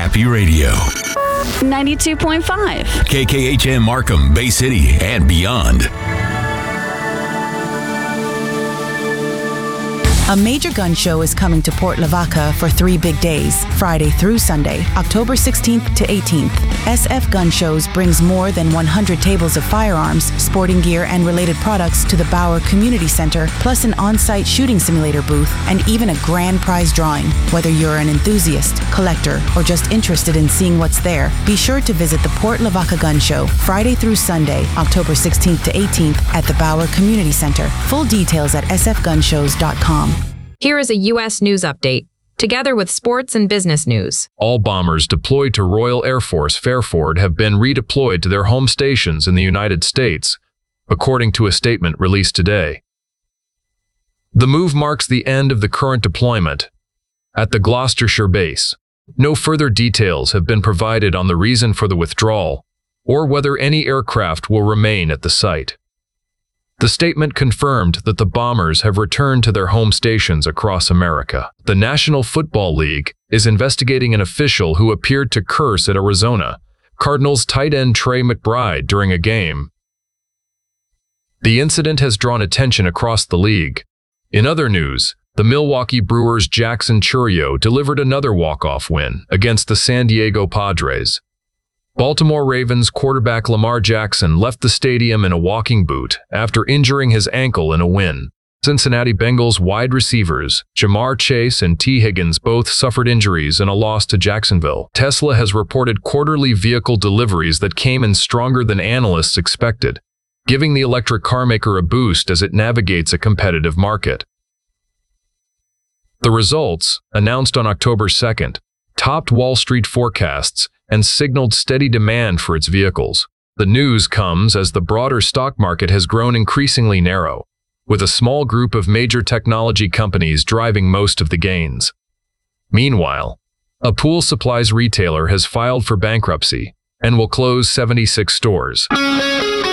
Happy Radio. 92.5. KKHM Markham, Bay City, and beyond. A major gun show is coming to Port Lavaca for 3 big days, Friday through Sunday, October 16th to 18th. SF Gun Shows brings more than 100 tables of firearms, sporting gear, and related products to the Bauer Community Center, plus an on-site shooting simulator booth, and even a grand prize drawing. Whether you're an enthusiast, collector, or just interested in seeing what's there, be sure to visit the Port Lavaca Gun Show, Friday through Sunday, October 16th to 18th at the Bauer Community Center. Full details at sfgunshows.com. Here is a U.S. news update, together with sports and business news. All bombers deployed to Royal Air Force Fairford have been redeployed to their home stations in the United States, according to a statement released today. The move marks the end of the current deployment at the Gloucestershire base. No further details have been provided on the reason for the withdrawal or whether any aircraft will remain at the site. The statement confirmed that the bombers have returned to their home stations across America. The National Football League is investigating an official who appeared to curse at Arizona Cardinals tight end Trey McBride during a game. The incident has drawn attention across the league. In other news, the Milwaukee Brewers' Jackson Chourio delivered another walk-off win against the San Diego Padres. Baltimore Ravens quarterback Lamar Jackson left the stadium in a walking boot after injuring his ankle in a win. Cincinnati Bengals wide receivers Jamar Chase and T. Higgins both suffered injuries in a loss to Jacksonville. Tesla has reported quarterly vehicle deliveries that came in stronger than analysts expected, giving the electric car maker a boost as it navigates a competitive market. The results, announced on October 2nd, topped Wall Street forecasts and signaled steady demand for its vehicles. The news comes as the broader stock market has grown increasingly narrow, with a small group of major technology companies driving most of the gains. Meanwhile, a pool supplies retailer has filed for bankruptcy and will close 76 stores.